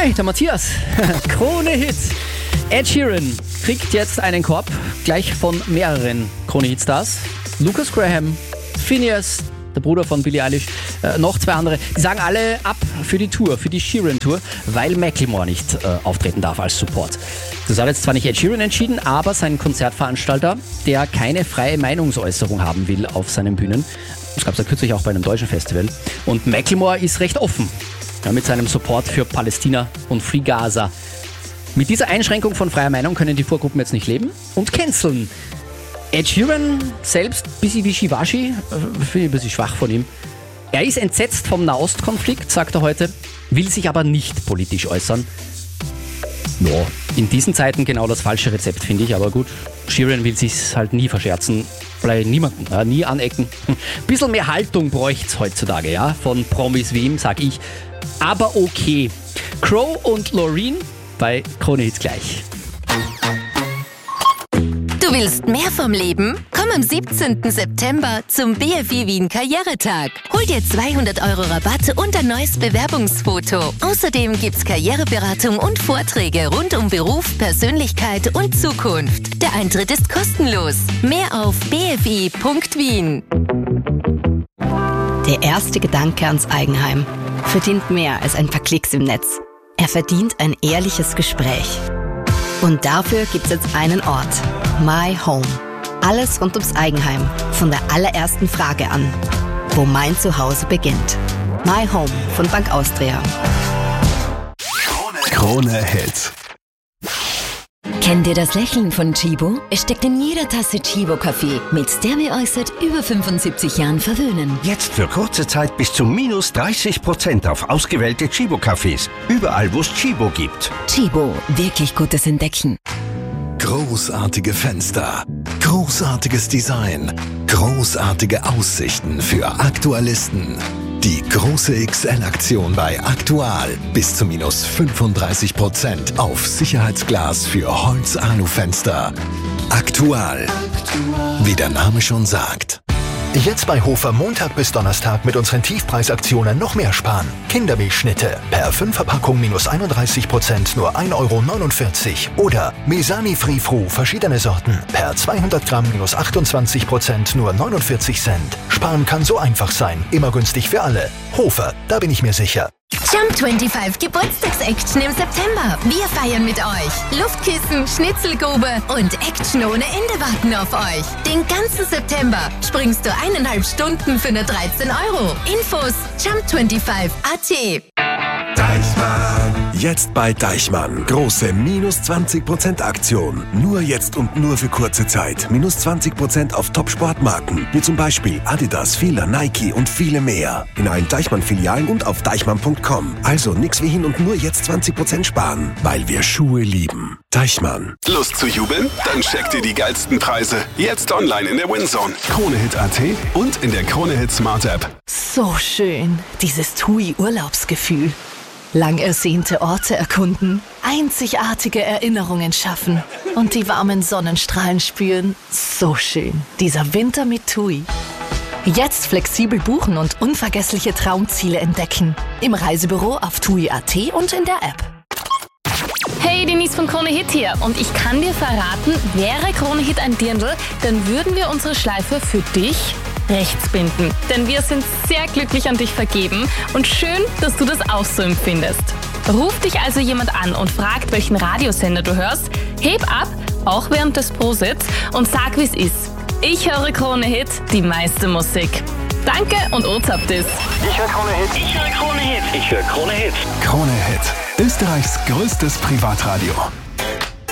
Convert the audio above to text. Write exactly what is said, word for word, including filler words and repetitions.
Hi, der Matthias. Krone-Hits. Ed Sheeran kriegt jetzt einen Korb, gleich von mehreren Krone-Hit-Stars. Lucas Graham, Phineas, der Bruder von Billie Eilish, äh, noch zwei andere. Die sagen alle ab für die Tour, für die Sheeran-Tour, weil Macklemore nicht äh, auftreten darf als Support. Das hat jetzt zwar nicht Ed Sheeran entschieden, aber sein Konzertveranstalter, der keine freie Meinungsäußerung haben will auf seinen Bühnen. Das gab es ja kürzlich auch bei einem deutschen Festival. Und Macklemore ist recht offen, ja, mit seinem Support für Palästina und Free Gaza. Mit dieser Einschränkung von freier Meinung können die Vorgruppen jetzt nicht leben und canceln. Ed Sheeran selbst, bisschen wischiwaschi, finde ich ein bisschen schwach von ihm. Er ist entsetzt vom Nahostkonflikt, sagt er heute, will sich aber nicht politisch äußern. Ja, in diesen Zeiten genau das falsche Rezept, finde ich, aber gut. Sheeran will sich's halt nie verscherzen, bei niemandem, ja, nie anecken. Ein bisschen mehr Haltung bräucht's heutzutage, ja, von Promis wie ihm, sag ich. Aber okay. Crow und Loreen bei Krone Hits gleich. Du willst mehr vom Leben? Komm am siebzehnten September zum B F I Wien Karrieretag. Hol dir zweihundert Euro Rabatt und ein neues Bewerbungsfoto. Außerdem gibt's Karriereberatung und Vorträge rund um Beruf, Persönlichkeit und Zukunft. Der Eintritt ist kostenlos. Mehr auf b f i punkt wien. Der erste Gedanke ans Eigenheim verdient mehr als ein paar Klicks im Netz. Er verdient ein ehrliches Gespräch. Und dafür gibt's jetzt einen Ort. My Home. Alles rund ums Eigenheim. Von der allerersten Frage an. Wo mein Zuhause beginnt. My Home von Bank Austria. Krone Hits. Kennt ihr das Lächeln von Chibo? Es steckt in jeder Tasse Chibo-Kaffee, mit der wir euch seit über fünfundsiebzig Jahren verwöhnen. Jetzt für kurze Zeit bis zu minus dreißig Prozent auf ausgewählte Chibo-Cafés. Überall, wo es Chibo gibt. Chibo, wirklich gutes Entdecken. Großartige Fenster, großartiges Design, großartige Aussichten für Aktualisten. Die große X L-Aktion bei Aktual. Bis zu minus fünfunddreißig Prozent auf Sicherheitsglas für Holz-Alu-Fenster. Aktual. Wie der Name schon sagt. Jetzt bei Hofer Montag bis Donnerstag mit unseren Tiefpreisaktionen noch mehr sparen. Kindermilchschnitte per fünf Verpackung minus einunddreißig Prozent nur ein Euro neunundvierzig. Oder Mesani Free Fru verschiedene Sorten per zweihundert Gramm minus achtundzwanzig Prozent nur neunundvierzig Cent. Sparen kann so einfach sein. Immer günstig für alle. Hofer, da bin ich mir sicher. Jump fünfundzwanzig Geburtstagsaction im September. Wir feiern mit euch. Luftkissen, Schnitzelgrube und Action ohne Ende warten auf euch. Den ganzen September springst du eineinhalb Stunden für nur dreizehn Euro. Infos jump fünfundzwanzig punkt a t. Deichmann. Jetzt bei Deichmann. Große minus zwanzig Prozent Aktion. Nur jetzt und nur für kurze Zeit. Minus zwanzig Prozent auf Top-Sportmarken. Wie zum Beispiel Adidas, Fila, Nike und viele mehr. In allen Deichmann-Filialen und auf deichmann punkt com. Also nix wie hin und nur jetzt zwanzig Prozent sparen. Weil wir Schuhe lieben. Deichmann. Lust zu jubeln? Dann checkt ihr die geilsten Preise. Jetzt online in der WinZone. Kronehit punkt a t und in der Kronehit Smart App. So schön, dieses T U I-Urlaubsgefühl. Lang ersehnte Orte erkunden, einzigartige Erinnerungen schaffen und die warmen Sonnenstrahlen spüren. So schön, dieser Winter mit T U I. Jetzt flexibel buchen und unvergessliche Traumziele entdecken. Im Reisebüro auf T U I punkt a t und in der App. Hey, Denise von Krone Hit hier und ich kann dir verraten, wäre Krone Hit ein Dirndl, dann würden wir unsere Schleife für dich rechts binden. Denn wir sind sehr glücklich an dich vergeben und schön, dass du das auch so empfindest. Ruft dich also jemand an und fragt, welchen Radiosender du hörst, heb ab, auch während des Prositz und sag, wie es ist. Ich höre Krone Hit, die meiste Musik. Danke und Ozaptis. Ich höre Krone Hit. Ich höre Krone Hit. Ich höre Krone Hit. Krone Hit. Österreichs größtes Privatradio.